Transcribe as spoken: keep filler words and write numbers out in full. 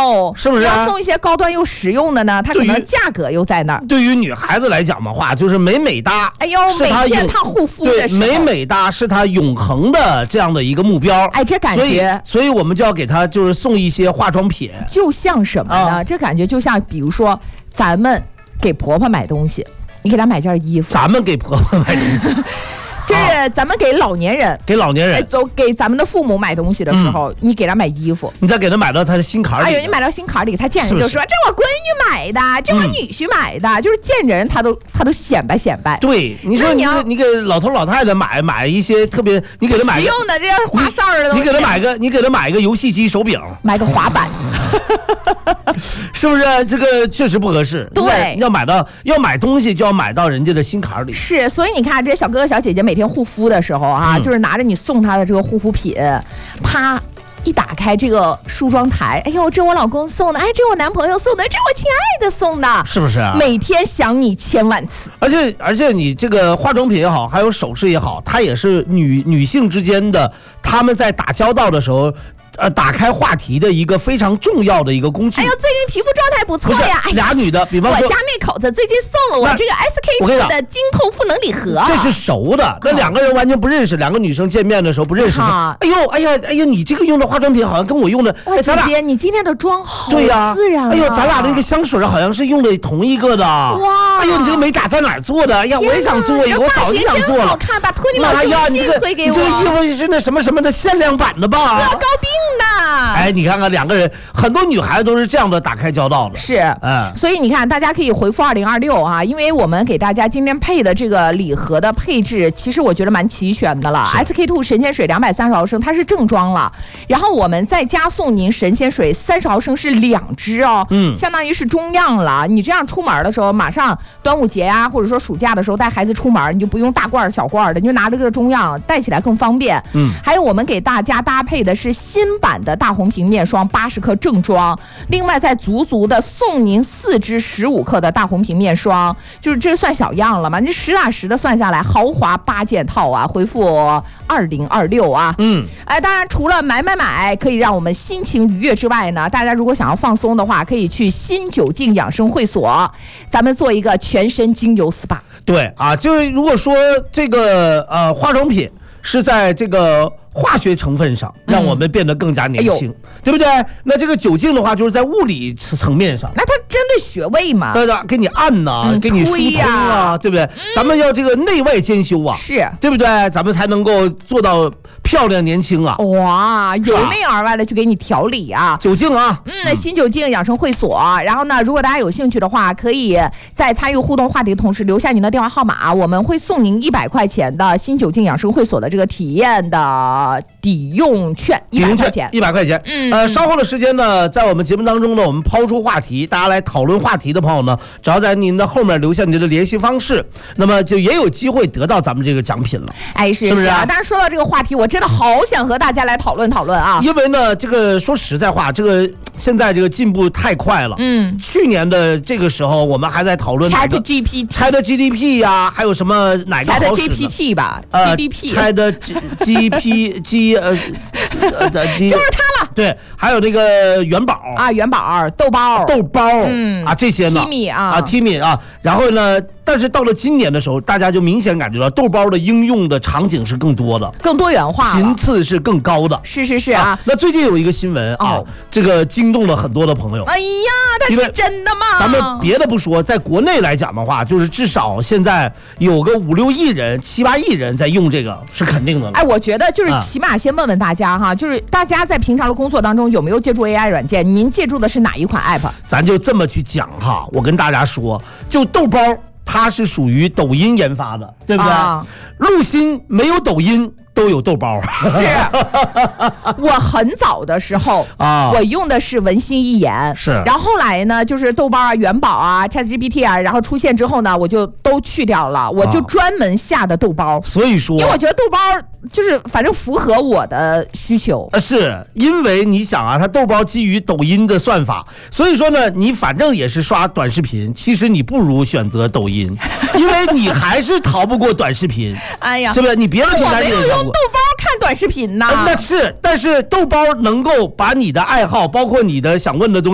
哦， 是不是、啊？ 要送一些高端又实用的呢，它可能价格又在那儿。 对于女孩子来讲的话，就是美美哒。 哎呦，每天她护肤的时候， 美美哒是她永恒的这样的一个目标。 哎，这感觉， 所以，所以我们就要给她就是送一些化妆品， 就像什么呢？啊、这感觉就像，比如说咱们给婆婆买东西，你给她买件衣服， 咱们给婆婆买东西。 就是咱们给老年人， 给老年人走给咱们的父母买东西的时候，嗯、你给他买衣服， 你再给他买到他的心坎里。 哎呦，你买到心坎里，他见人就说：“是是这我闺女买的，这我女婿买的。嗯”就是见人他都他都显摆显摆。 对，你说你你给老头老太太买买一些特别，你给他买实用的这样花哨的东西， 你给他买个你给他买个游戏机手柄， 买个滑板。 是不是这个确实不合适？ 对， 要买到要买东西就要买到人家的心坎里。 是，所以你看这些小哥哥小姐姐每天护肤的时候啊，嗯、就是拿着你送他的这个护肤品，啪一打开这个梳妆台，哎呦，这我老公送的，哎，这我男朋友送的，这我亲爱的送的， 是不是啊？ 每天想你千万次。 而且而且你这个化妆品也好，还有首饰也好，它也是女女性之间的，他们在打交道的时候。呃，打开话题的一个非常重要的一个工具。 哎呦，最近皮肤状态不错呀！ 不是俩女的，比方说我家那口子最近送了我这个 S K two 的精透赋能礼盒， 这是熟的。那两个人完全不认识，两个女生见面的时候不认识。哎呦，哎呀，哎呀，你这个用的化妆品好像跟我用的， 哇，姐姐，你今天的妆好自然啊！ 哎呦，咱俩的那个香水好像是用的同一个的。哇！哎呦，你这个美甲在哪儿做的？哎呀，我也想做一个，我早就想做了。 好看，把托尼老师微信推给我。 你这个衣服是那什么什么的限量版的吧？ 要高定的。 哎，你看看两个人，很多女孩子都是这样的打开交道的。 是，嗯，所以你看，大家可以回复二零二六啊，因为我们给大家今天配的这个礼盒的配置，其实我觉得蛮齐全的了。S K two 神仙水两百三十毫升，它是正装了，然后我们再加送您神仙水三十毫升是两支哦，嗯，相当于是中样了。你这样出门的时候，马上端午节啊，或者说暑假的时候带孩子出门，你就不用大罐小罐的，你就拿这个中样带起来更方便。嗯，还有我们给大家搭配的是新版的大红瓶面霜八十克正装，另外再足足的送您四支十五克的大红瓶面霜，就是这算小样了嘛？你实打实的算下来，豪华八件套啊！回复二零二六啊，嗯，哎，当然除了买买买可以让我们心情愉悦之外呢，大家如果想要放松的话，可以去新酒净养生会所，咱们做一个全身精油 S P A。 对啊，就是如果说这个呃化妆品是在这个化学成分上让我们变得更加年轻、嗯哎、对不对？那这个酒精的话就是在物理层面上， 那它针对穴位嘛， 对的，给你按呐、啊嗯、给你疏通啊、嗯、对不对、嗯、咱们要这个内外兼修啊， 是对不对？咱们才能够做到漂亮年轻啊。 哇，由内而外的去给你调理啊， 酒精啊， 嗯，新酒精养生会所。然后呢，如果大家有兴趣的话，可以在参与互动话题的同时留下您的电话号码，我们会送您一百块钱的新酒精养生会所的这个体验的抵用券，一百块钱， 一百块钱。嗯，呃，稍后的时间呢，在我们节目当中呢，我们抛出话题，大家来讨论话题的朋友呢，只要在您的后面留下您的联系方式，那么就也有机会得到咱们这个奖品了。 哎，是是不是啊？ 但是说到这个话题，我真的好想和大家来讨论讨论啊， 因为呢，这个说实在话，这个现在这个进步太快了。嗯，去年的这个时候，我们还在讨论 Chat G P T、Chat G D P 呀，还有什么哪个好使的 ？Chat G P T 吧， 呃 G D P Chat G P G 呃。 呃，就是它了。 对，还有那个元宝啊，元宝、豆包、 豆包，嗯啊，这些呢 ，Timmy 啊啊 ，Timmy 啊，然后呢，但是到了今年的时候，大家就明显感觉到豆包的应用的场景是更多的， 更多元化， 频次是更高的。 是是是啊。 啊那最近有一个新闻啊、哦，这个惊动了很多的朋友。 哎呀，它是真的吗？ 咱们别的不说，在国内来讲的话，就是至少现在有个五六亿人、七八亿人在用这个，是肯定的了。 哎，我觉得就是起码先问问大家哈，啊、就是大家在平常的工作当中有没有借助 A I 软件？您借助的是哪一款 app？ 咱就这么去讲哈，我跟大家说，就豆包它是属于抖音研发的，对不对？啊、陆鑫没有抖音。都有豆包， 是我很早的时候啊，我用的是文心一言， 是， 然后后来呢，就是豆包啊、元宝啊、ChatGPT 啊，然后出现之后呢，我就都去掉了，我就专门下的豆包。 所以说， 因为我觉得豆包就是反正符合我的需求。 是因为你想啊，它豆包基于抖音的算法，所以说呢，你反正也是刷短视频，其实你不如选择抖音，因为你还是逃不过短视频。 哎呀， 是不是？你别的平台也用豆包看短视频呢、 呃？那是，但是豆包能够把你的爱好，包括你的想问的东西。